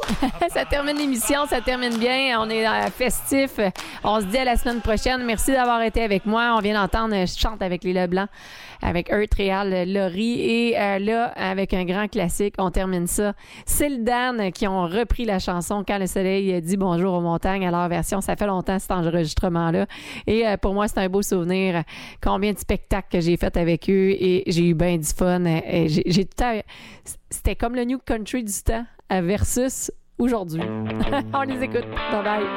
Ça termine l'émission, ça termine bien. On est festif. On se dit à la semaine prochaine. Merci d'avoir été avec moi. On vient d'entendre Je chante avec les Leblancs, avec Earth Real, Laurie. Et là, avec un grand classique, on termine ça. C'est le Dan qui ont repris la chanson Quand le soleil dit bonjour aux montagnes à leur version. Ça fait longtemps cet enregistrement-là. Et pour moi, c'est un beau souvenir. Combien de spectacles que j'ai fait avec eux et j'ai eu bien du fun. Et j'ai tout à... C'était comme le New Country du temps versus aujourd'hui. On les écoute. Bye bye.